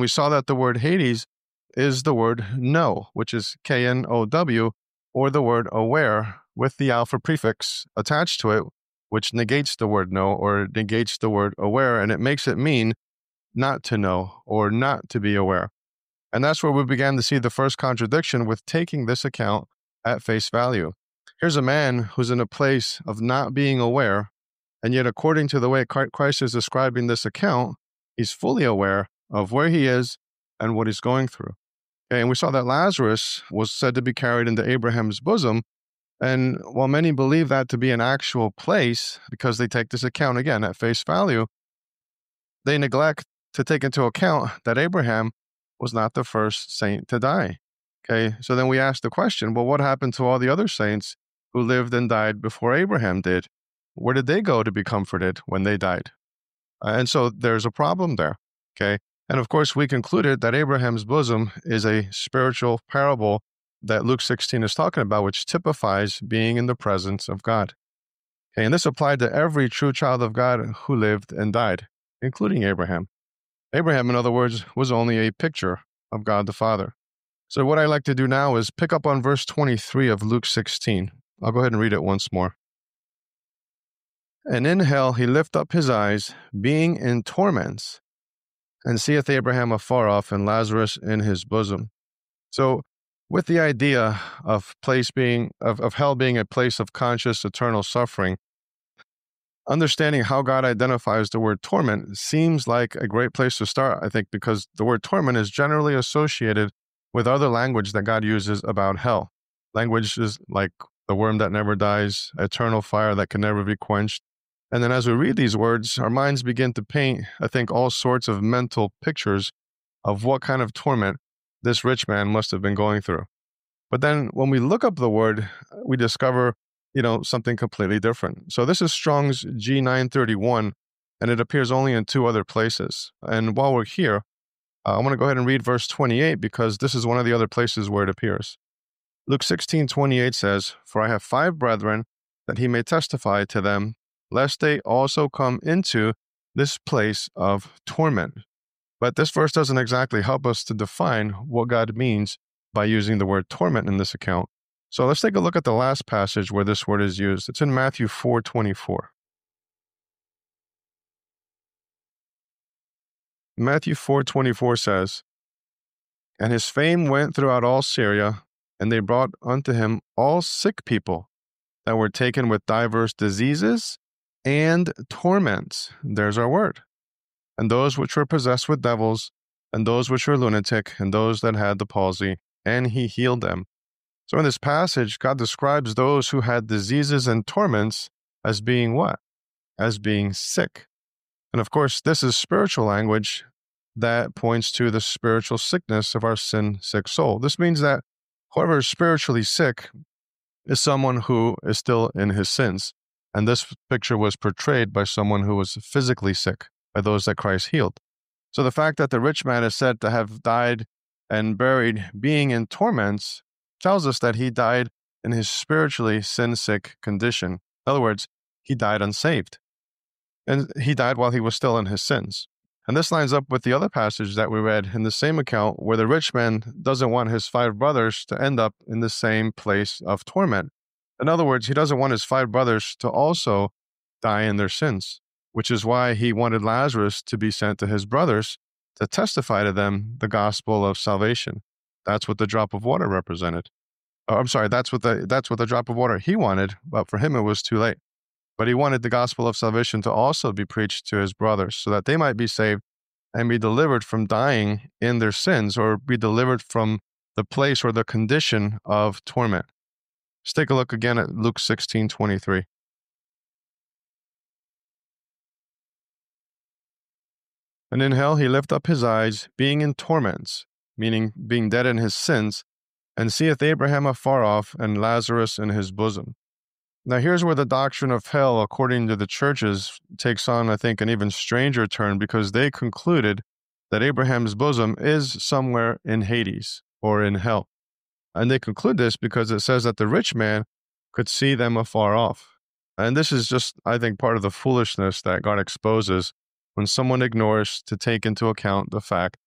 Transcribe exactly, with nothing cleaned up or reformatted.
we saw that the word Hades is the word know, which is K N O W, or the word aware with the alpha prefix attached to it, which negates the word know or negates the word aware, and it makes it mean not to know or not to be aware. And that's where we began to see the first contradiction with taking this account at face value. Here's a man who's in a place of not being aware, and yet according to the way Christ is describing this account, he's fully aware of where he is and what he's going through. Okay, and we saw that Lazarus was said to be carried into Abraham's bosom, and while many believe that to be an actual place, because they take this account again at face value, they neglect to take into account that Abraham was not the first saint to die. Okay, so then we ask the question, well, what happened to all the other saints who lived and died before Abraham did? Where did they go to be comforted when they died? Uh, and so there's a problem there. Okay, and of course, we concluded that Abraham's bosom is a spiritual parable that Luke sixteen is talking about, which typifies being in the presence of God. Okay, and this applied to every true child of God who lived and died, including Abraham. Abraham, in other words, was only a picture of God the Father. So what I like to do now is pick up on verse twenty-three of Luke sixteen. I'll go ahead and read it once more. And in hell he lift up his eyes, being in torments, and seeth Abraham afar off and Lazarus in his bosom. So with the idea of place being of, of hell being a place of conscious eternal suffering, understanding how God identifies the word torment seems like a great place to start, I think, because the word torment is generally associated with other language that God uses about hell. Language is like the worm that never dies, eternal fire that can never be quenched. And then as we read these words, our minds begin to paint, I think, all sorts of mental pictures of what kind of torment this rich man must have been going through. But then when we look up the word, we discover, you know, something completely different. So this is Strong's G nine thirty-one, and it appears only in two other places. And while we're here, uh, I want to go ahead and read verse twenty-eight, because this is one of the other places where it appears. Luke sixteen twenty-eight says, For I have five brethren, that he may testify to them, lest they also come into this place of torment. But this verse doesn't exactly help us to define what God means by using the word torment in this account. So let's take a look at the last passage where this word is used. It's in Matthew four twenty-four. Matthew four twenty-four says, And his fame went throughout all Syria, and they brought unto him all sick people that were taken with divers diseases and torments. There's our word. And those which were possessed with devils, and those which were lunatic, and those that had the palsy, and he healed them. So in this passage, God describes those who had diseases and torments as being what? As being sick. And of course, this is spiritual language that points to the spiritual sickness of our sin-sick soul. This means that whoever is spiritually sick is someone who is still in his sins. And this picture was portrayed by someone who was physically sick, by those that Christ healed. So the fact that the rich man is said to have died and buried being in torments tells us that he died in his spiritually sin-sick condition. In other words, he died unsaved. And he died while he was still in his sins. And this lines up with the other passage that we read in the same account, where the rich man doesn't want his five brothers to end up in the same place of torment. In other words, he doesn't want his five brothers to also die in their sins, which is why he wanted Lazarus to be sent to his brothers to testify to them the gospel of salvation. That's what the drop of water represented. Oh, I'm sorry, that's what the that's what the drop of water he wanted, but for him it was too late. But he wanted the gospel of salvation to also be preached to his brothers so that they might be saved and be delivered from dying in their sins, or be delivered from the place or the condition of torment. Let's take a look again at Luke sixteen twenty-three. And in hell he lift up his eyes, being in torments, meaning being dead in his sins, and seeth Abraham afar off and Lazarus in his bosom. Now here's where the doctrine of hell, according to the churches, takes on, I think, an even stranger turn, because they concluded that Abraham's bosom is somewhere in Hades, or in hell. And they conclude this because it says that the rich man could see them afar off. And this is just, I think, part of the foolishness that God exposes when someone ignores to take into account the fact